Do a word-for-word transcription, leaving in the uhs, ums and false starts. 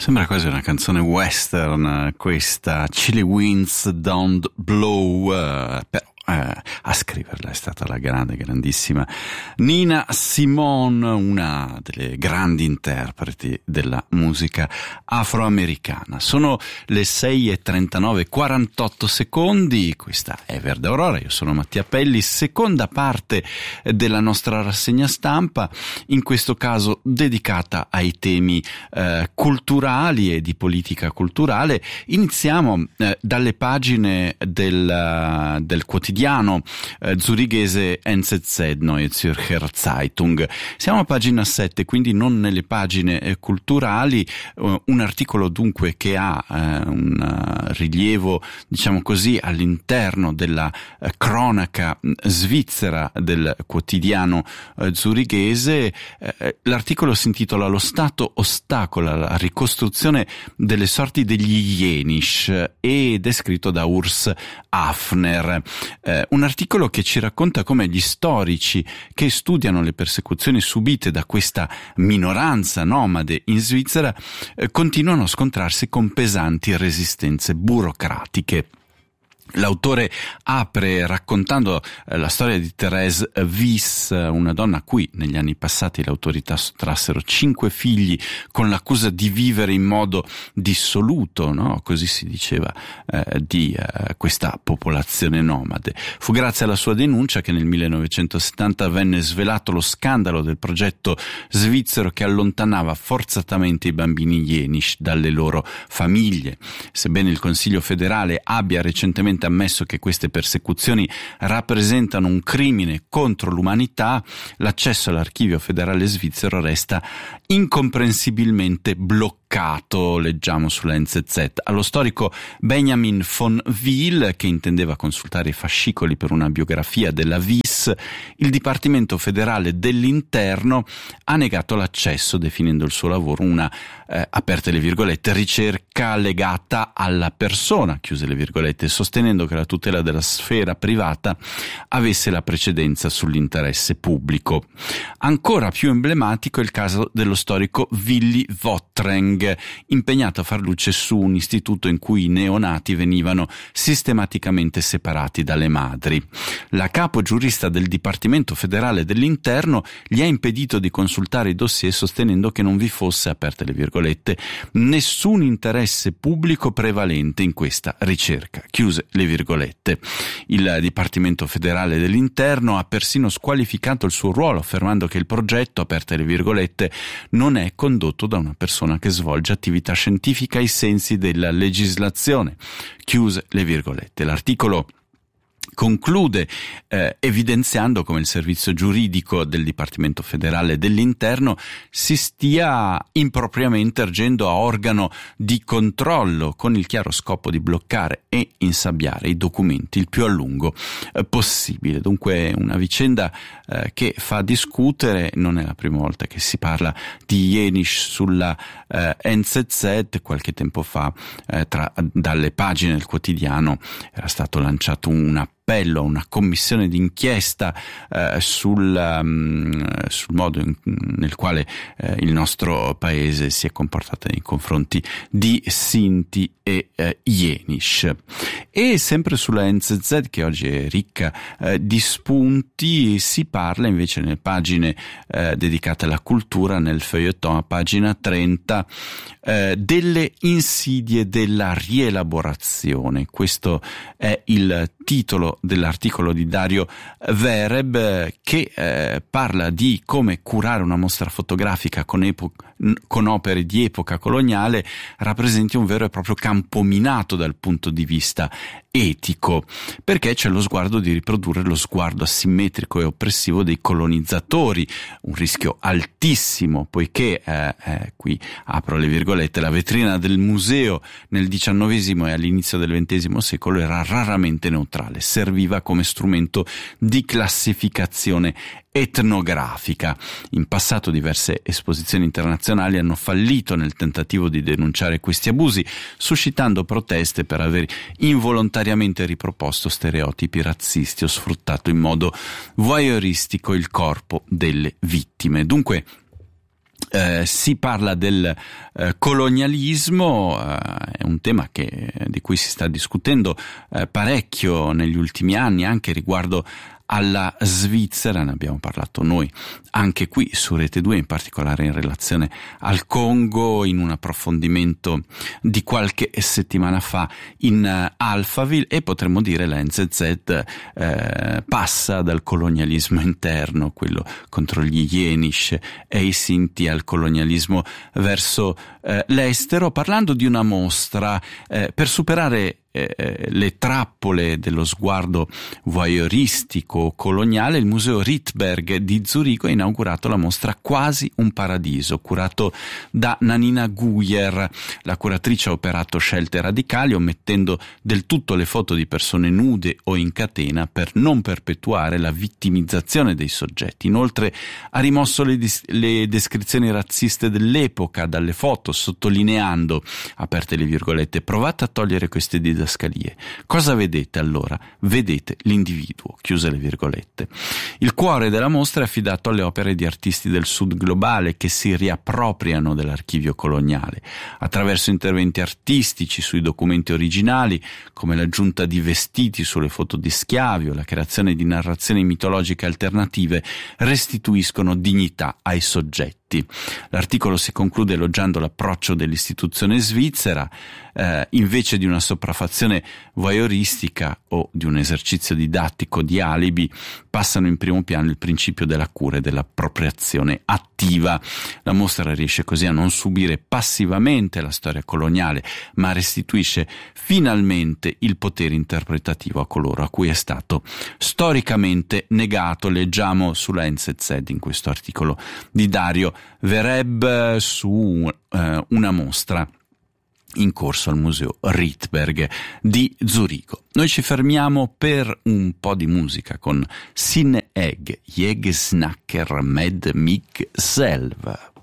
Sembra quasi una canzone western questa, Chilly Winds Don't Blow, uh, però eh, a scriverla è stata la grande, grandissima Nina Simone, una delle grandi interpreti della musica afroamericana. Sono le sei e trentanove, quarantotto secondi, questa è Verde Aurora, io sono Mattia Pelli, seconda parte della nostra rassegna stampa, in questo caso dedicata ai temi eh, culturali e di politica culturale. Iniziamo eh, dalle pagine del, del quotidiano eh, zurighese N Z Z, Neue Zürcher Zeitung. Siamo a pagina sette, quindi non nelle pagine eh, culturali, uh, un articolo dunque che ha eh, un uh, rilievo, diciamo così, all'interno della uh, cronaca svizzera del quotidiano uh, zurighese. Eh, l'articolo si intitola "Lo Stato ostacola la ricostruzione delle sorti degli Jenisch" ed è scritto da Urs Hafner. Eh, un articolo che ci racconta come gli storici che studiano le persecuzioni subite da questa minoranza nomade in Svizzera eh, continuano a scontrarsi con pesanti resistenze burocratiche. L'autore apre raccontando eh, la storia di Therese Wyss, una donna a cui negli anni passati le autorità sottrassero cinque figli con l'accusa di vivere in modo dissoluto, no? Così si diceva eh, di eh, questa popolazione nomade. Fu grazie alla sua denuncia che nel millenovecentosettanta venne svelato lo scandalo del progetto svizzero che allontanava forzatamente i bambini Jenisch dalle loro famiglie. Sebbene il Consiglio federale abbia recentemente ammesso che queste persecuzioni rappresentano un crimine contro l'umanità, l'accesso all'archivio federale svizzero resta incomprensibilmente bloccato, leggiamo sulla N Z Z. Allo storico Benjamin von Wiel, che intendeva consultare i fascicoli per una biografia della Wyss, il Dipartimento federale dell'Interno ha negato l'accesso, definendo il suo lavoro una, eh, aperte le virgolette, ricerca legata alla persona, chiuse le virgolette, sostenendo che la tutela della sfera privata avesse la precedenza sull'interesse pubblico. Ancora più emblematico è il caso dello storico Willy Wottreng, impegnato a far luce su un istituto in cui i neonati venivano sistematicamente separati dalle madri. La capo giurista del Dipartimento federale dell'Interno gli ha impedito di consultare i dossier, sostenendo che non vi fosse, aperte le virgolette, nessun interesse pubblico prevalente in questa ricerca, chiuse le virgolette. Il Dipartimento federale dell'Interno ha persino squalificato il suo ruolo, affermando che il progetto, aperte le virgolette, non è condotto da una persona che svolge attività scientifica ai sensi della legislazione, chiuse le virgolette. L'articolo conclude eh, evidenziando come il servizio giuridico del Dipartimento federale dell'Interno si stia impropriamente ergendo a organo di controllo, con il chiaro scopo di bloccare e insabbiare i documenti il più a lungo eh, possibile. Dunque una vicenda eh, che fa discutere. Non è la prima volta che si parla di Jenisch sulla eh, N Z Z. Qualche tempo fa eh, tra, dalle pagine del quotidiano era stato lanciato un appello a una commissione d'inchiesta eh, sul, um, sul modo in, nel quale eh, il nostro paese si è comportato nei confronti di Sinti e eh, Jenisch. E sempre sulla N Z Z, che oggi è ricca eh, di spunti, si parla invece nelle pagine eh, dedicate alla cultura, nel feuilleton a pagina trenta, eh, delle insidie della rielaborazione. Questo è il titolo dell'articolo di Dario Vereb, che eh, parla di come curare una mostra fotografica con, epo- con opere di epoca coloniale rappresenti un vero e proprio campo minato dal punto di vista etico, perché c'è lo sguardo di riprodurre lo sguardo asimmetrico e oppressivo dei colonizzatori, un rischio altissimo, poiché eh, eh, qui apro le virgolette, la vetrina del museo nel diciannovesimo e all'inizio del ventesimo secolo era raramente neutrale, serviva come strumento di classificazione etnografica. In passato diverse esposizioni internazionali hanno fallito nel tentativo di denunciare questi abusi, suscitando proteste per aver involontariamente riproposto stereotipi razzisti o sfruttato in modo voyeuristico il corpo delle vittime. Dunque Eh, si parla del eh, colonialismo, eh, è un tema che, di cui si sta discutendo eh, parecchio negli ultimi anni, anche riguardo alla Svizzera, ne abbiamo parlato noi anche qui su Rete due, in particolare in relazione al Congo, in un approfondimento di qualche settimana fa in uh, Alphaville, e potremmo dire la N Z Z eh, passa dal colonialismo interno, quello contro gli Yenish e i Sinti, al colonialismo verso eh, l'estero, parlando di una mostra eh, per superare le trappole dello sguardo voyeuristico coloniale. Il Museo Rittberg di Zurigo ha inaugurato la mostra Quasi un paradiso, curato da Nanina Guyer. La curatrice ha operato scelte radicali, omettendo del tutto le foto di persone nude o in catena per non perpetuare la vittimizzazione dei soggetti. Inoltre ha rimosso le, dis- le descrizioni razziste dell'epoca dalle foto, sottolineando, aperte le virgolette, provate a togliere queste didascalie. Cosa vedete allora? Vedete l'individuo, chiuse le virgolette. Il cuore della mostra è affidato alle opere di artisti del sud globale che si riappropriano dell'archivio coloniale attraverso interventi artistici sui documenti originali, come l'aggiunta di vestiti sulle foto di schiavi o la creazione di narrazioni mitologiche alternative, restituiscono dignità ai soggetti. L'articolo si conclude elogiando l'approccio dell'istituzione svizzera. Eh, invece di una sopraffazione voyeuristica o di un esercizio didattico di alibi, passano in primo piano il principio della cura e dell'appropriazione attiva. La mostra riesce così a non subire passivamente la storia coloniale, ma restituisce finalmente il potere interpretativo a coloro a cui è stato storicamente negato. Leggiamo sulla N Z Z in questo articolo di Dario Vereb su eh, una mostra in corso al Museo Rittberg di Zurigo. Noi ci fermiamo per un po' di musica con Sin Egg, Jeg snakker med mig selv.